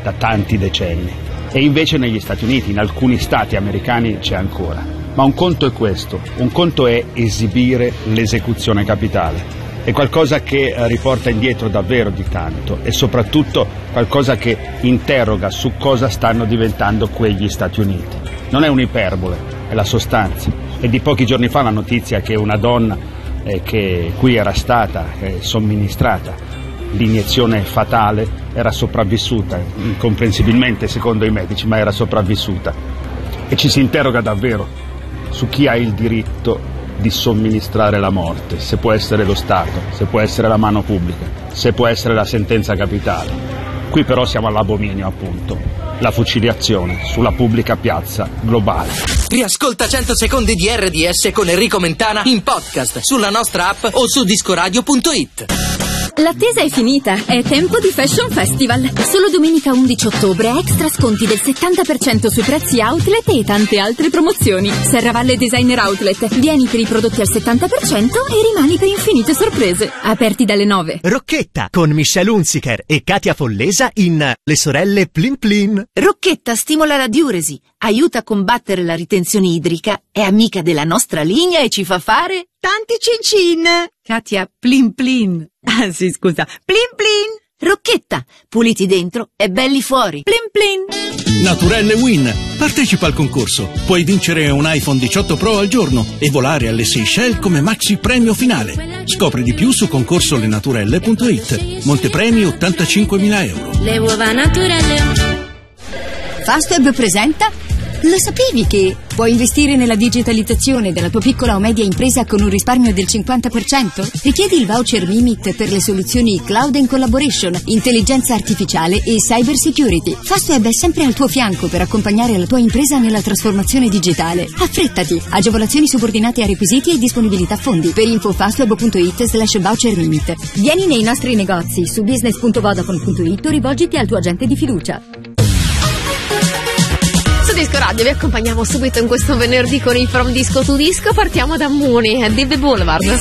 da tanti decenni. E invece negli Stati Uniti, in alcuni stati americani c'è ancora. Ma un conto è questo, un conto è esibire l'esecuzione capitale. È qualcosa che riporta indietro davvero di tanto e soprattutto qualcosa che interroga su cosa stanno diventando quegli Stati Uniti. Non è un'iperbole, è la sostanza. È di pochi giorni fa la notizia che una donna che qui era stata somministrata l'iniezione fatale era sopravvissuta, incomprensibilmente secondo i medici, ma era sopravvissuta. E ci si interroga davvero su chi ha il diritto di somministrare la morte, se può essere lo Stato, se può essere la mano pubblica, se può essere la sentenza capitale. Qui però siamo all'abominio, appunto, la fucilazione sulla pubblica piazza globale. Riascolta 100 secondi di RDS con Enrico Mentana in podcast sulla nostra app o su discoradio.it. L'attesa è finita, è tempo di Fashion Festival. Solo domenica 11 ottobre extra sconti del 70% sui prezzi outlet e tante altre promozioni. Serravalle Designer Outlet, vieni per i prodotti al 70% e rimani per infinite sorprese. Aperti dalle 9. Rocchetta con Michelle Hunziker e Katia Follesa in Le sorelle Plin Plin. Rocchetta stimola la diuresi, aiuta a combattere la ritenzione idrica, è amica della nostra linea e ci fa fare tanti cin-cin. Katia Plin Plin. Ah sì, scusa. Plin Plin. Rocchetta, puliti dentro e belli fuori. Plin Plin. Naturelle Win. Partecipa al concorso. Puoi vincere un iPhone 18 Pro al giorno e volare alle Seychelles come maxi premio finale. Scopri di più su concorsolenaturelle.it. Montepremi 85.000 euro. Le uova naturelle. Fastweb presenta. Lo sapevi che puoi investire nella digitalizzazione della tua piccola o media impresa con un risparmio del 50%? Richiedi il voucher Mimit per le soluzioni Cloud and Collaboration, intelligenza artificiale e cyber security. Fastweb è sempre al tuo fianco per accompagnare la tua impresa nella trasformazione digitale. Affrettati! Agevolazioni subordinate a requisiti e disponibilità fondi. Per info fastweb.it/voucher Mimit. Vieni nei nostri negozi su business.vodafone.it o rivolgiti al tuo agente di fiducia. Disco Radio vi accompagniamo subito in questo venerdì con il From Disco to Disco. Partiamo da Mooney, Dilby Boulevard.